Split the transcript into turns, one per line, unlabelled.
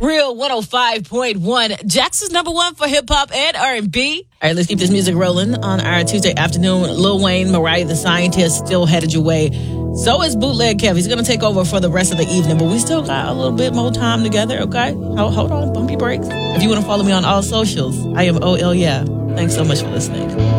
Real 105.1. Jackson's number one for hip hop and R&B. All right, let's keep this music rolling on our Tuesday afternoon. Lil Wayne, Mariah the Scientist, still headed your way. So is Bootleg Kev. He's going to take over for the rest of the evening, but we still got a little bit more time together, okay? Hold on, bump your brakes. If you want to follow me on all socials, I am OL Yeah. Thanks so much for listening.